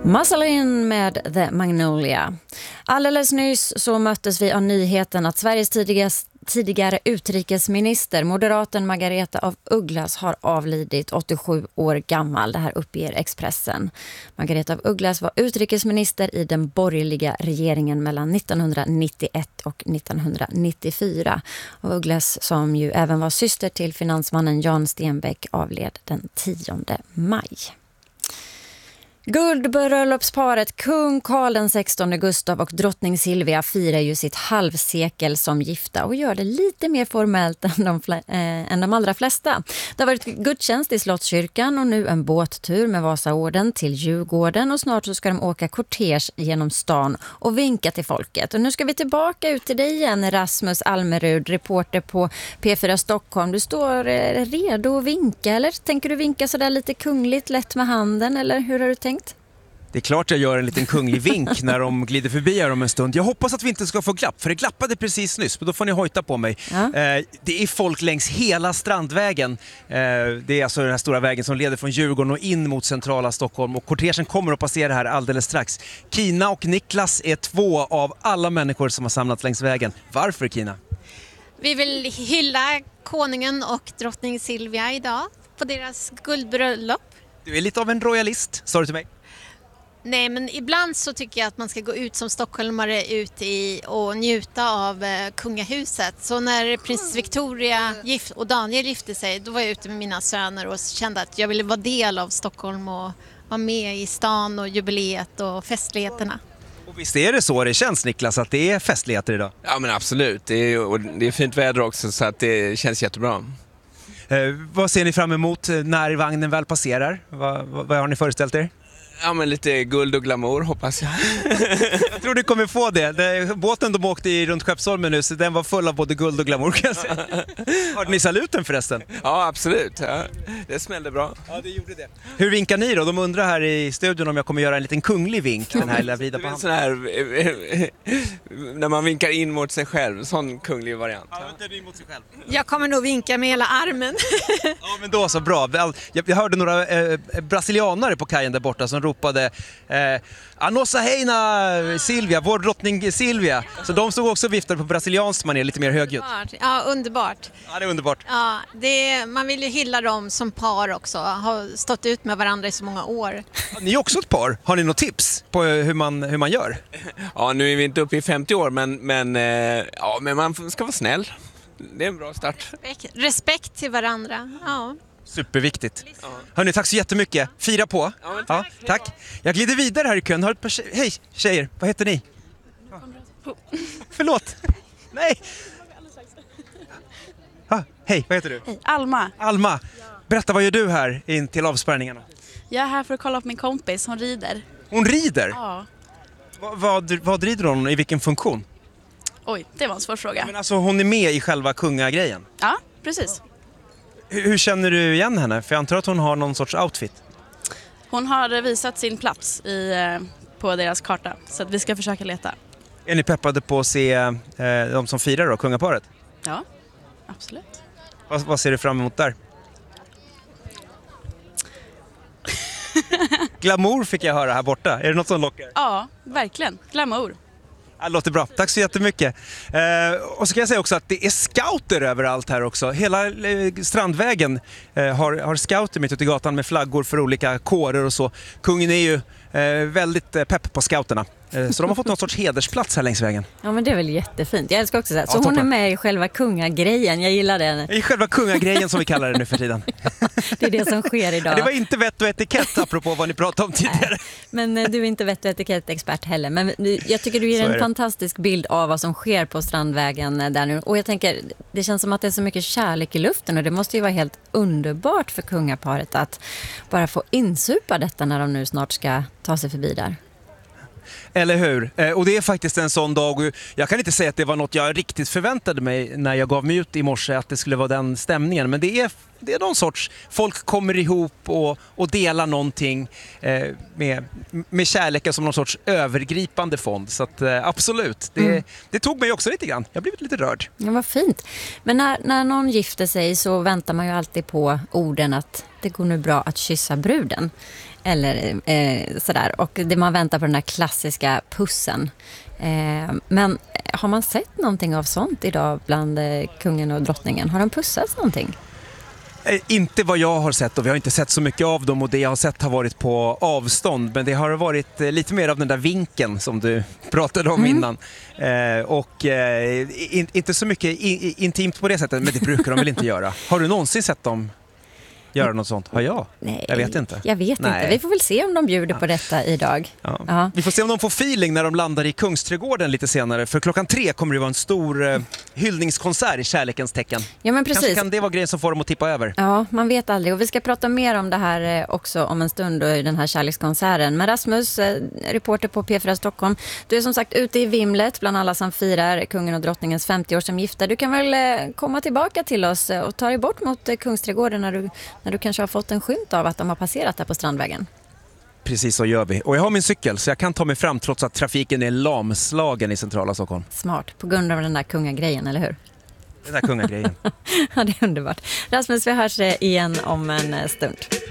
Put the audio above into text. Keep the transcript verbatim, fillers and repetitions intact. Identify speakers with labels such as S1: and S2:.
S1: Muscle med The Magnolia. Alldeles nyss så möttes vi av nyheten att Sveriges tidigast, tidigare utrikesminister, moderaten Margareta af Ugglas, har avlidit, åttiosju år gammal. Det här uppger Expressen. Margareta af Ugglas var utrikesminister i den borgerliga regeringen mellan nittonhundranittioett och nittonhundranittiofyra. Och Ugglas, som ju även var syster till finansmannen Jan Stenbeck, avled den tionde maj. Guldbröllopsparet kung Carl den sextonde Gustav och drottning Silvia firar ju sitt halvsekel som gifta och gör det lite mer formellt än de, fl- äh, än de allra flesta. Det har varit gudstjänst i Slottskyrkan och nu en båttur med Vasaorden till Djurgården, och snart så ska de åka kortege genom stan och vinka till folket. Och nu ska vi tillbaka ut till dig igen, Rasmus Almerud, reporter på P fyra Stockholm. Du står eh, redo att vinka, eller tänker du vinka sådär lite kungligt lätt med handen, eller hur har du tänkt?
S2: Det är klart jag gör en liten kunglig vink när de glider förbi här om en stund. Jag hoppas att vi inte ska få glapp, för det glappade precis nyss, men då får ni hojta på mig. Ja. Eh, det är folk längs hela Strandvägen. Eh, det är alltså den här stora vägen som leder från Djurgården och in mot centrala Stockholm. Och kortegen kommer att passera här alldeles strax. Kina och Niklas är två av alla människor som har samlats längs vägen. Varför, Kina?
S3: Vi vill hylla konungen och drottning Silvia idag på deras guldbröllop.
S2: Du är lite av en royalist, sa du till mig.
S3: Nej, men ibland så tycker jag att man ska gå ut som stockholmare ut i och njuta av eh, kungahuset. Så när prins Victoria gift, och Daniel gifte sig, då var jag ute med mina söner och kände att jag ville vara del av Stockholm och vara med i stan och jubileet och festligheterna.
S2: Och visst är det så det känns, Niklas, att det är festligheter idag?
S4: Ja, men absolut. Det är, och det är fint väder också, så att det känns jättebra.
S2: Eh, vad ser ni fram emot när vagnen väl passerar? Va, va, vad har ni föreställt er?
S4: Ja, men lite guld och glamour, hoppas jag.
S2: Jag tror du kommer få det. det båten de åkte i runt Skeppsholmen nu, så den var full av både guld och glamour, kan jag säga. Hörde ni saluten förresten?
S4: Ja, absolut. Ja. Det smällde bra.
S2: Ja, det gjorde det. Hur vinkar ni då? De undrar här i studion om jag kommer göra en liten kunglig vink. Den här lilla vrida på
S4: sån här, när man vinkar in mot sig själv, sån kunglig variant.
S2: Ja, vänta in mot sig själv.
S3: Jag kommer nog vinka med hela armen.
S2: Ja, men då så bra. Jag hörde några eh, brasilianare på kajen där borta som ropade eh, Anossa heina Silvia, vår drottning Silvia. Så de stod också och viftade på brasilianskt manér, lite mer högljutt.
S3: Ja, underbart.
S2: Ja, det är underbart.
S3: Ja, det, man vill ju hylla dem som par också. Har stått ut med varandra i så många år.
S2: Ja, ni är också ett par. Har ni något tips på hur man, hur man gör?
S4: Ja, nu är vi inte uppe i femtio år, men, men, eh, ja, men man ska vara snäll. Det är en bra start.
S3: Respekt, respekt till varandra, ja.
S2: Superviktigt. Ja. Hörrni, tack så jättemycket. Fira på. Ja, tack. Ja, tack. Jag glider vidare här i kön. Har ett par tje- Hej tjejer, vad heter ni? Ja. Förlåt. Nej. Ah, hej, vad heter du?
S5: Hej, Alma.
S2: Alma. Berätta, vad gör du här in till avspärrningarna?
S5: Jag är här för att kolla på min kompis, hon rider.
S2: Hon rider?
S5: Ja.
S2: Va, vad, vad rider hon? I vilken funktion?
S5: Oj, det var en svår fråga.
S2: Men alltså, hon är med i själva kungagrejen?
S5: Ja, precis.
S2: Hur, hur känner du igen henne? För jag antar att hon har någon sorts outfit.
S5: Hon har visat sin plats i, på deras karta, så att vi ska försöka leta.
S2: Är ni peppade på att se eh, de som firar då, kungaparet?
S5: Ja, absolut.
S2: Vad, vad ser du fram emot där? Glamour fick jag höra här borta. Är det något som lockar?
S5: Ja, verkligen. Glamour.
S2: Det låter bra. Tack så jättemycket. Eh, och så kan jag säga också att det är scouter överallt här också. Hela eh, Strandvägen eh, har, har scouter mitt ute i gatan med flaggor för olika kårer och så. Kungen är ju eh, väldigt eh, pepp på scouterna. Eh, så de har fått någon sorts hedersplats här längs vägen.
S1: Ja, men det är väl jättefint. Jag älskar också så här. Så
S2: ja,
S1: hon är med i själva kungagrejen. Jag gillar det.
S2: I själva kungagrejen som vi kallar det nu för tiden.
S1: Det är det som sker idag.
S2: Det var inte vett och etikett apropå vad ni pratade om tidigare.
S1: Men du är inte vett och etikett-expert heller. Men jag tycker du ger en fantastisk bild av vad som sker på Strandvägen där nu. Och jag tänker, det känns som att det är så mycket kärlek i luften. Och det måste ju vara helt underbart för kungaparet att bara få insupa detta när de nu snart ska ta sig förbi där.
S2: Eller hur? Eh, och det är faktiskt en sån dag, och jag kan inte säga att det var något jag riktigt förväntade mig när jag gav mig ut i morse, att det skulle vara den stämningen. Men det är det är någon sorts, folk kommer ihop och, och delar någonting eh, med, med kärleken som någon sorts övergripande fond. Så att, eh, absolut, det, mm. det tog mig också lite grann. Jag har blivit lite rörd.
S1: Ja, vad fint. Men när, när någon gifter sig så väntar man ju alltid på orden att det går nu bra att kyssa bruden. Eller eh, sådär. Och det man väntar på den här klassiska pussen. Eh, men har man sett någonting av sånt idag bland eh, kungen och drottningen? Har de pussats någonting?
S2: Eh, inte vad jag har sett, och vi har inte sett så mycket av dem, och det jag har sett har varit på avstånd. Men det har varit eh, lite mer av den där vinkeln som du pratade om mm. innan. Eh, och eh, in, inte så mycket in, intimt på det sättet, men det brukar de väl inte göra. Har du någonsin sett dem göra något sånt? Har jag?
S1: Nej,
S2: jag vet inte.
S1: Jag vet
S2: Nej.
S1: inte. Vi får väl se om de bjuder på detta idag.
S2: Ja.
S1: Ja.
S2: Vi får se om de får feeling när de landar i Kungsträdgården lite senare. För klockan tre kommer det vara en stor eh, hyllningskonsert i kärlekens tecken.
S1: Ja, men precis.
S2: Kanske kan det vara grejen som får dem att tippa över.
S1: Ja, man vet aldrig. Och vi ska prata mer om det här eh, också om en stund i den här kärlekskonserten. Men Rasmus, eh, reporter på P fyra Stockholm, du är som sagt ute i vimlet bland alla som firar kungen och drottningens femtio år som gifta. Du kan väl eh, komma tillbaka till oss och ta dig bort mot eh, Kungsträdgården när du, när du kanske har fått en skymt av att de har passerat där på Strandvägen.
S2: Precis så gör vi. Och jag har min cykel så jag kan ta mig fram trots att trafiken är lamslagen i centrala Stockholm.
S1: Smart, på grund av den där kungagrejen, eller hur?
S2: Den där kungagrejen.
S1: Ja, det är underbart. Rasmus, vi hörs igen om en stund.